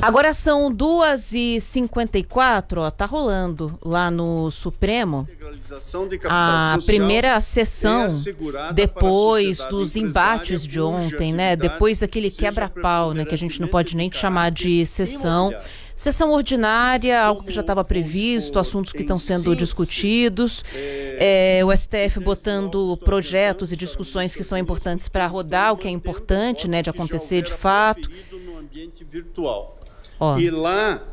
Agora são 2h54, ó, tá rolando lá no Supremo a primeira sessão depois dos embates de ontem, né? Depois daquele quebra-pau, né? Que a gente não pode nem chamar de sessão. Sessão ordinária, algo que já estava previsto, assuntos que estão sendo discutidos, o STF botando projetos e discussões que são importantes para rodar, o que é importante, né, de acontecer de fato. E lá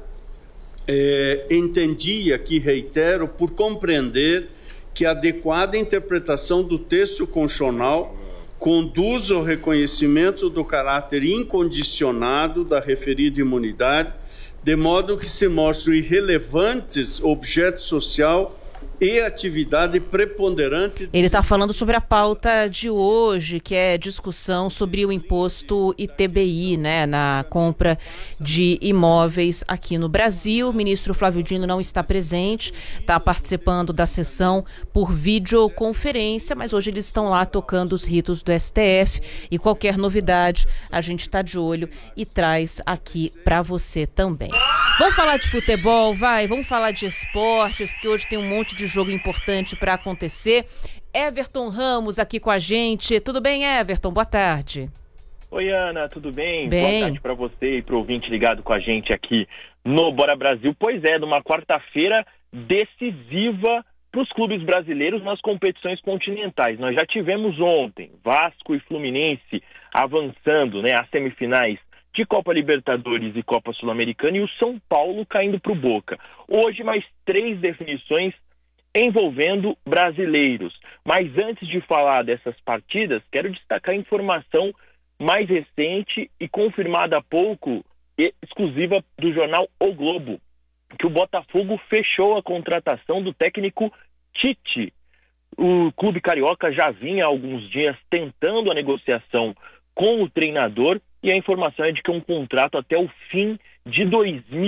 entendi aqui, reitero, por compreender que a adequada interpretação do texto constitucional conduz ao reconhecimento do caráter incondicionado da referida imunidade, de modo que se mostrem irrelevantes objeto social e atividade preponderante. Ele está falando sobre a pauta de hoje, que é discussão sobre o imposto ITBI, né, na compra de imóveis aqui no Brasil. O ministro Flávio Dino não está presente, está participando da sessão por videoconferência, mas hoje eles estão lá tocando os ritos do STF e qualquer novidade a gente está de olho e traz aqui para você também. Vamos falar de futebol, vamos falar de esportes, porque hoje tem um monte de jogo importante para acontecer. Everton Ramos aqui com a gente. Tudo bem, Everton? Boa tarde. Oi, Ana, tudo bem? Bem. Boa tarde para você e para o ouvinte ligado com a gente aqui no Bora Brasil. Pois é, numa quarta-feira decisiva para os clubes brasileiros nas competições continentais. Nós já tivemos ontem Vasco e Fluminense avançando, né, às semifinais de Copa Libertadores e Copa Sul-Americana, e o São Paulo caindo para o Boca. Hoje, mais 3 definições envolvendo brasileiros. Mas antes de falar dessas partidas, quero destacar a informação mais recente e confirmada há pouco, exclusiva do jornal O Globo, que o Botafogo fechou a contratação do técnico Tite. O clube carioca já vinha há alguns dias tentando a negociação com o treinador, e a informação é de que um contrato até o fim de